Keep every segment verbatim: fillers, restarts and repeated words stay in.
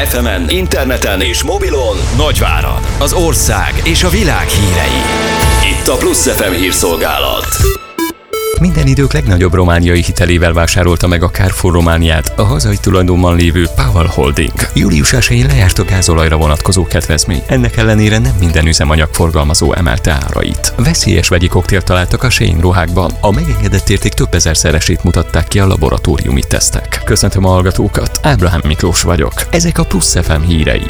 ef emen, interneten és mobilon Nagyváradon, az ország és a világ hírei. Itt a Plusz ef em hírszolgálat. Minden idők legnagyobb romániai hitelével vásárolta meg a Carrefour Romániát a hazai tulajdonban lévő Powell Holding. Július elsején lejárt a gázolajra vonatkozó kedvezmény. Ennek ellenére nem minden üzemanyag forgalmazó emelte árait. Veszélyes vegyi koktélt találtak a Shein ruhákban. A megengedett érték több ezerszeresét mutatták ki a laboratóriumi tesztek. Köszöntöm a hallgatókat, Ábrahám Miklós vagyok. Ezek a Plusz ef em hírei.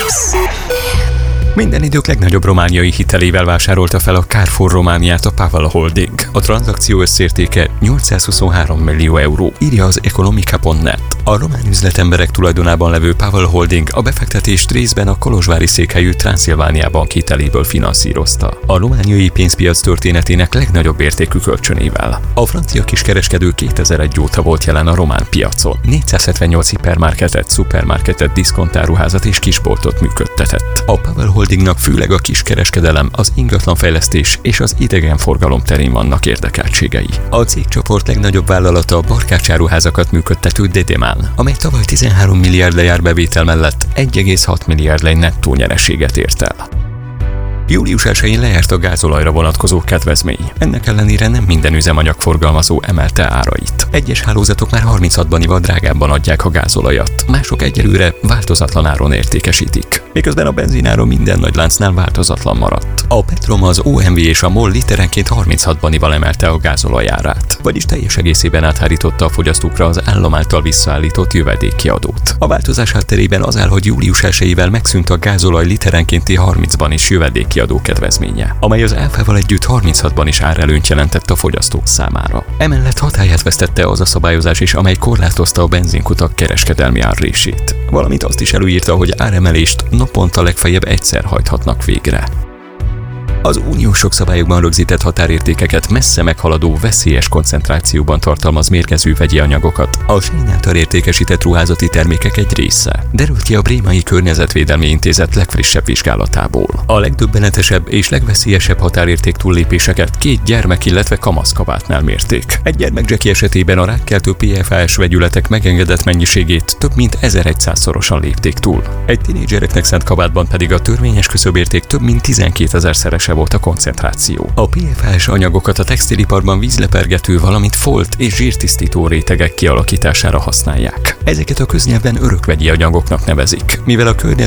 Minden idők legnagyobb romániai hitelével vásárolta fel a Carrefour Romániát a Powell Holding. A tranzakció összértéke nyolcszázhuszonhárom millió euró, írja az Economica pont net. A román üzletemberek tulajdonában levő Powell Holding a befektetést részben a kolozsvári székhelyű Transzilvánia Bank hiteléből finanszírozta. A romániai pénzpiac történetének legnagyobb értékű kölcsönével. A francia kiskereskedő kétezer-egy óta volt jelen a román piacon. négyszázhetvennyolc hipermarketet, szupermarketet, diszkontáruházat és kisboltot működtetett. A Powell Holdingnak főleg a kiskereskedelem, az ingatlanfejlesztés és az idegenforgalom terén vannak érdekeltségei. A cégcsoport legnagyobb vállalata a barkácsáruházakat működtető Dedemán, amely tavaly tizenhárom milliárd lejár bevétel mellett egy egész hat milliárd lej nettó nyereséget ért el. Július elsején lejárt a gázolajra vonatkozó kedvezmény. Ennek ellenére nem minden üzemanyag forgalmazó emelte árait. Egyes hálózatok már harminchat banival drágábban adják a gázolajat, mások egyelőre változatlan áron értékesítik. Miközben a benzináron minden nagy láncnál változatlan maradt. A Petrom, az o em vé és a MOL literenként harminchat banival emelte a gázolaj árát, vagyis teljes egészében áthárította a fogyasztókra az állam által visszaállított jövedéki adót. A változás hátterében az áll, hogy július elsejével megszűnt a gázolaj literenkénti harmincban is jövedéki adó kedvezménye, amely az áfával együtt harminchatban is árelőnyt jelentett a fogyasztók számára. Emellett hatályát vesztette az a szabályozás is, amely korlátozta a benzinkutak kereskedelmi árrését, valamint azt is előírta, hogy áremelést naponta legfeljebb egyszer hajthatnak végre. Az uniós szabályokban rögzített határértékeket messze meghaladó veszélyes koncentrációban tartalmaz mérgező vegyi anyagokat a Shein által értékesített ruházati termékek egy része, derült ki a Brémai Környezetvédelmi Intézet legfrissebb vizsgálatából. A legdöbbenetesebb és legveszélyesebb határérték túllépéseket két gyermek, illetve kamaszkabátnál mérték. Egy gyermekzseki esetében a rákkeltő pé ef á es vegyületek megengedett mennyiségét több mint ezerszázszorosan lépték túl. Egy tinédzsereknek szánt kabátban pedig a törvényes küszöbérték több mint tizenkétezerszerese volt a koncentráció. A pé ef á es anyagokat a textiliparban vízlepergető, valamint folt és zsírtisztító rétegek kialakítására használják. Ezeket a köznyelvben örökvegyi anyagoknak nevezik, mivel a környezet